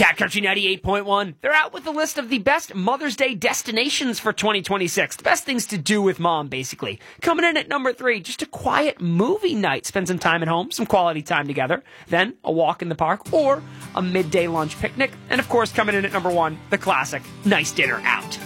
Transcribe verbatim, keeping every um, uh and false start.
Cat Country ninety-eight point one. They're out with a list of the best Mother's Day destinations for twenty twenty-six. The best things to do with mom, basically. Coming in at number three, just a quiet movie night. Spend some time at home, some quality time together. Then a walk in the park or a midday lunch picnic. And of course, coming in at number one, the classic, nice dinner out.